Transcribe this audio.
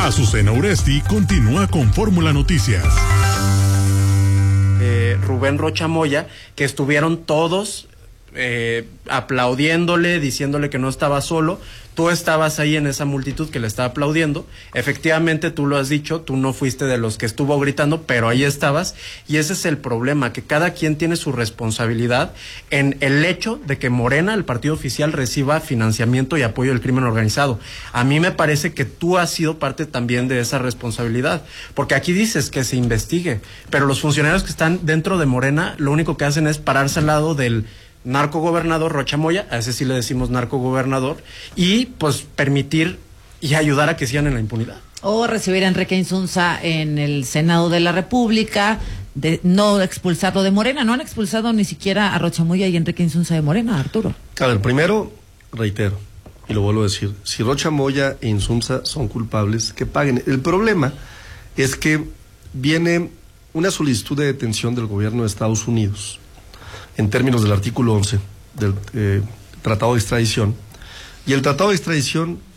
Azucena Uresti continúa con Fórmula Noticias. Rubén Rocha Moya, que estuvieron todos aplaudiéndole, diciéndole que no estaba solo. Tú estabas ahí en esa multitud que le estaba aplaudiendo. Efectivamente, tú lo has dicho, tú no fuiste de los que estuvo gritando, pero ahí estabas. Y ese es el problema, que cada quien tiene su responsabilidad en el hecho de que Morena, el partido oficial, reciba financiamiento y apoyo del crimen organizado. A mí me parece que tú has sido parte también de esa responsabilidad, porque aquí dices que se investigue, pero los funcionarios que están dentro de Morena lo único que hacen es pararse al lado del narcogobernador Rocha Moya, a ese sí le decimos narcogobernador, y pues permitir y ayudar a que sigan en la impunidad. O recibir a Enrique Insunza en el Senado de la República, de no expulsarlo de Morena. No han expulsado ni siquiera a Rocha Moya y Enrique Insunza de Morena, Arturo. A ver, primero, reitero, y lo vuelvo a decir, si Rocha Moya e Insunza son culpables, que paguen. El problema es que viene una solicitud de detención del gobierno de Estados Unidos en términos del artículo 11 del Tratado de Extradición, y el Tratado de Extradición